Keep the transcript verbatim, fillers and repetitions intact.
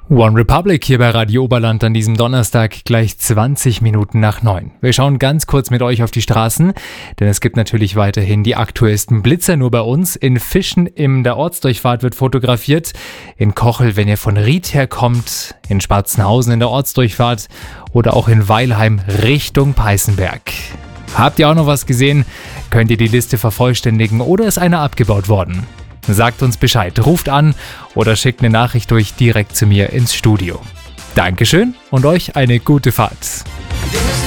One Republic hier bei Radio Oberland an diesem Donnerstag gleich zwanzig Minuten nach neun. Wir schauen ganz kurz mit euch auf die Straßen, denn es gibt natürlich weiterhin die aktuellsten Blitzer nur bei uns. In Fischen in der Ortsdurchfahrt wird fotografiert, in Kochel, wenn ihr von Ried herkommt, in Spatzenhausen in der Ortsdurchfahrt oder auch in Weilheim Richtung Peißenberg. Habt ihr auch noch was gesehen? Könnt ihr die Liste vervollständigen oder ist eine abgebaut worden? Sagt uns Bescheid, ruft an oder schickt eine Nachricht durch direkt zu mir ins Studio. Dankeschön und euch eine gute Fahrt.